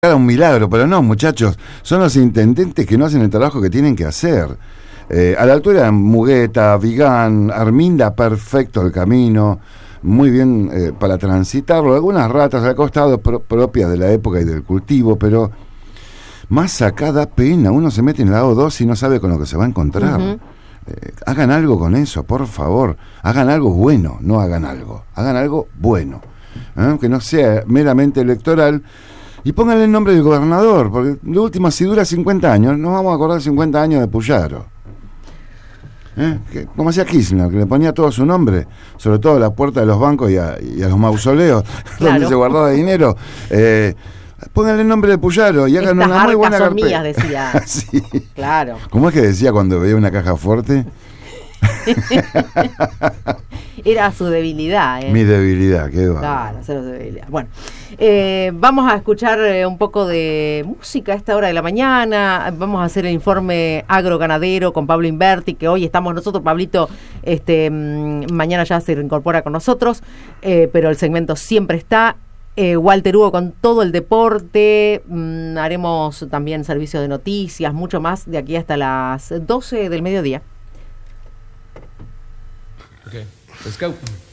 Era un milagro, pero no, muchachos, son los intendentes que no hacen el trabajo que tienen que hacer. A la altura de Mugueta, Vigán, Arminda, perfecto el camino, muy bien para transitarlo. Algunas ratas al costado propias de la época y del cultivo, pero más acá da pena. Uno se mete en la O2 y no sabe con lo que se va a encontrar. Hagan algo con eso, por favor. Hagan algo bueno, no hagan algo bueno. Que no sea meramente electoral. Y pónganle el nombre del gobernador, porque de última, si dura 50 años, nos vamos a acordar 50 años de Puyaro. Como hacía Kirchner, que le ponía todo su nombre, sobre todo a la puerta de los bancos y a los mausoleos, claro, donde se guardaba dinero. Pónganle el nombre de Puyaro y hagan una muy buena carpeta. Mías, decía. Sí. Claro. ¿Cómo es que decía cuando veía una caja fuerte? Era su debilidad. Mi debilidad, qué va. Claro, su debilidad. Bueno, vamos a escuchar un poco de música a esta hora de la mañana. Vamos a hacer el informe agroganadero con Pablo Inverti, que hoy estamos nosotros. Pablito mañana ya se reincorpora con nosotros, pero el segmento siempre está. Walter Hugo con todo el deporte. Haremos también servicio de noticias, mucho más de aquí hasta las 12 del mediodía. Okay, let's go.